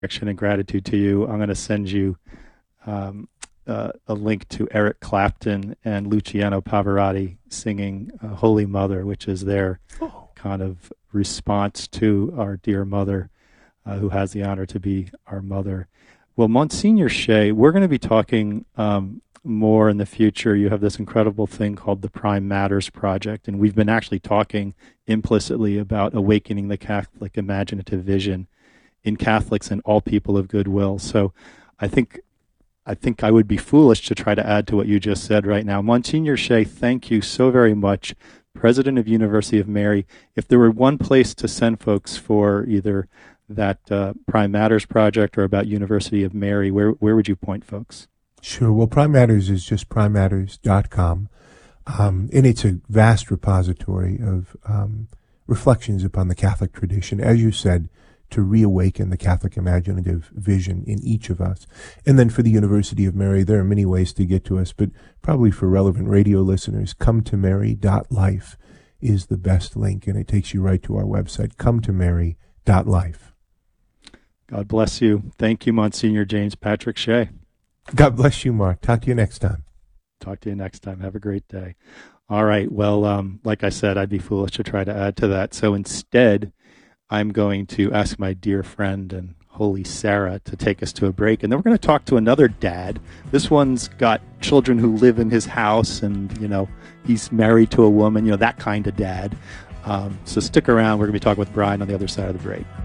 and gratitude to you. I'm going to send you um, a link to Eric Clapton and Luciano Pavarotti singing Holy Mother, which is their Oh, kind of response to our dear mother, who has the honor to be our mother. Well, Monsignor Shea, we're going to be talking more in the future. You have this incredible thing called the Prime Matters Project, and we've been actually talking implicitly about awakening the Catholic imaginative vision in Catholics and all people of goodwill. So I think I would be foolish to try to add to what you just said right now. Monsignor Shea, thank you so very much, President of University of Mary. If there were one place to send folks for either that Prime Matters project or about University of Mary, where would you point folks? sure. Well, Prime Matters is just primematters.com. And it's a vast repository of reflections upon the Catholic tradition, as you said, to reawaken the Catholic imaginative vision in each of us. And then for the University of Mary, there are many ways to get to us, but probably for relevant radio listeners, cometomary.life is the best link, and it takes you right to our website, cometomary.life. God bless you. Thank you, Monsignor James Patrick Shea. God bless you, Mark. Talk to you next time. Talk to you next time. Have a great day. All right. Well, like I said, I'd be foolish to try to add to that. So instead, I'm going to ask my dear friend and holy Sarah to take us to a break. And then we're going to talk to another dad. This one's got children who live in his house and, he's married to a woman, that kind of dad. So stick around. We're going to be talking with Brian on the other side of the break.